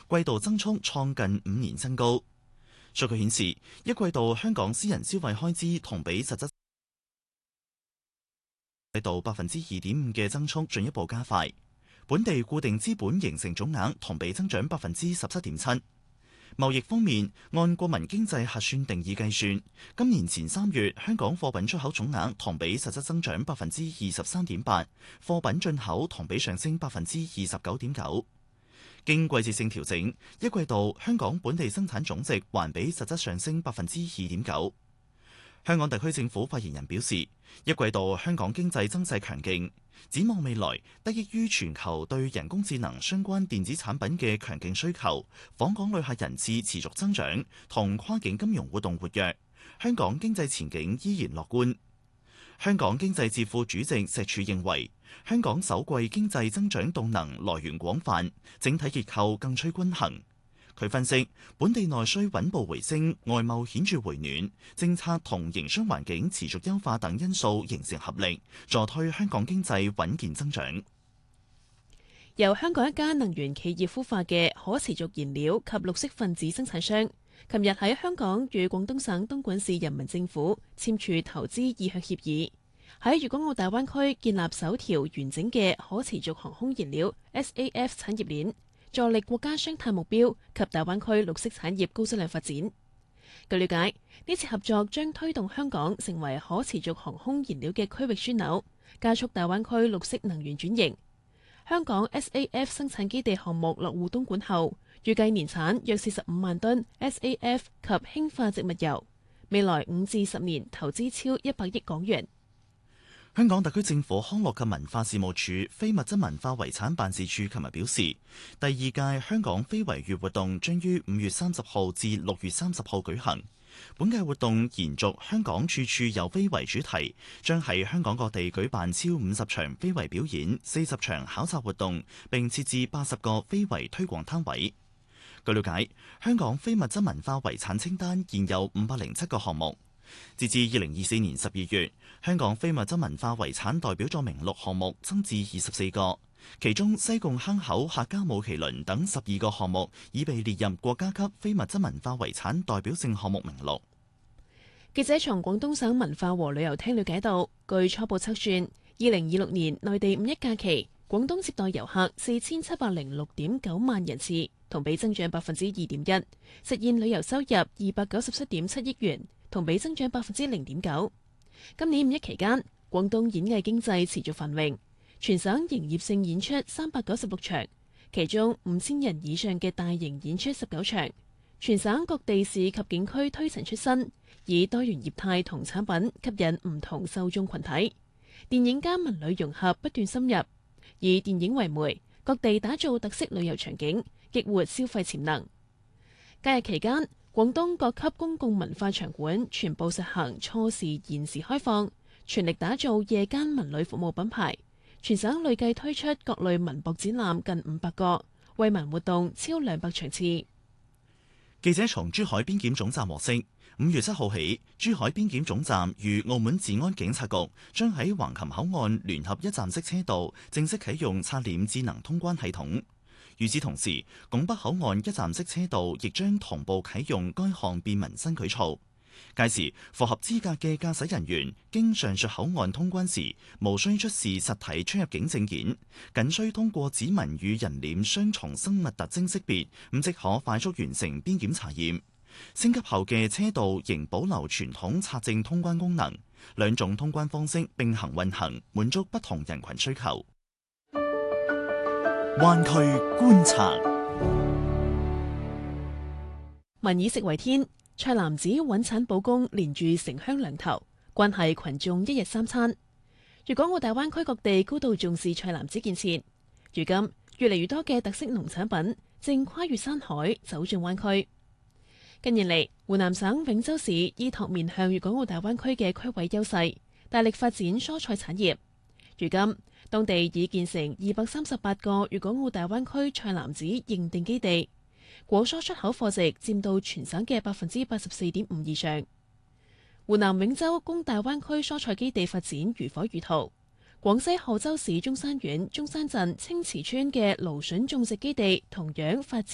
季度增速創近5年新高。數據顯示，一季度香港私人消費開支同比實質季度2.5%嘅增速進一步加快，本地固定資本形成總額同比增長17.7%。貿易方面，按國民經濟核算定義計算，今年前3月香港貨品出口總額同比實質增長23.8%，貨品進口同比上升29.9%。經季節性調整，一季度香港本地生產總值環比實質上升2.9%。香港特區政府發言人表示，一季度香港經濟增勢強勁，展望未來，得益於全球對人工智能相關電子產品嘅強勁需求，訪港旅客人次持續增長，同跨境金融活動活躍，香港經濟前景依然樂觀。香港經濟智庫主席石柱認為，香港首季經濟增長動能來源廣泛，整體結構更趨均衡。佢分析，本地內需穩步回升，外貿顯著回暖，政策同營商環境持續優化等因素形成合力，助推香港經濟穩健增長。 由香港一家能源企業孵化嘅可持續燃料及綠色分子生產商，琴日喺香港與廣東省東莞市人民政府簽署投資意向協議，喺粵港澳大灣區建立首條完整嘅可持續航空燃料 SAF 產業鏈，助力國家雙碳目標及大灣區綠色產業高質量發展。據了解，呢次合作將推動香港成為可持續航空燃料嘅區域樞紐，加速大灣區綠色能源轉型。香港 SAF 生產基地項目落戶東莞後，預計年產約45萬噸 SAF 及氫化植物油，未來5至10年投資超100億港元。 香港特區政府康樂及文化事務署非物質文化遺產辦事處琴日表示，第2屆香港非遺月活動將於5月30號至6月30號舉行。本屆活動延續香港處處有非遺主題，將喺香港各地舉辦超50場非遺表演、40場考察活動，並設置80個非遺推廣攤位。據了解，香港非物質文化遺產清單現有507個項目。截至2024年12月，香港非物質文化遺產代表作名錄項目增至24個，其中西貢坑口客家舞麒麟等12個項目已被列入國家級非物質文化遺產代表性項目名錄。 記者從廣東省文化和旅遊廳了解到，據初步測算，2026年內地5一假期，廣東接待遊客4706.9萬人次，同比增長2.1%，實現旅遊收入297.7億元。同比增長0.9%。今年5一期間，廣東演藝經濟持續繁榮，全省營業性演出396場，其中5000人以上嘅大型演出19場。全省各地市及景區推陳出新，以多元業態同產品吸引唔同受眾群體。電影加文旅融合不斷深入，以電影為媒，各地打造特色旅遊場景，激活消費潛能。假日期間，廣東各級公共文化場館全部實行錯時延時開放，全力打造夜間文旅服務品牌。全省累計推出各類文博展覽近500個，惠民活動超200場次。 記者從珠海邊檢總站獲悉，5月7號起，珠海邊檢總站與澳門治安警察局將喺橫琴口岸聯合一站式車道正式啟用刷臉智能通關系統。與此同時，拱北口岸一站式車道亦將同步啟用該項便民新舉措。屆時，符合資格嘅駕駛人員經上述口岸通關時，無需出示實體出入境證件，僅需通過指紋與人臉雙重生物特徵識別，咁即可快速完成邊檢查驗。升級後嘅車道仍保留傳統刷證通關功能，兩種通關方式並行運行，滿足不同人群需求。灣區觀察， 民以食為天，菜籃子穩產保供連住城鄉兩頭，關係群眾一日三餐。粵港澳大灣區各地高度重視菜籃子建設，如今越嚟越多嘅特色農產品正跨越山海走進灣區。近年嚟，湖南省永州市依託面向粵港澳大灣區嘅區位優勢，大力發展蔬菜產業。如今，當地已建成238個粵港澳大灣區菜籃子認定基地，果蔬出口貨值佔到全省嘅84.5%以上。湖南永州供大灣區蔬菜基地發展如火如荼，廣西賀州市中山縣中山鎮青池村嘅蘆筍種植基地同樣發展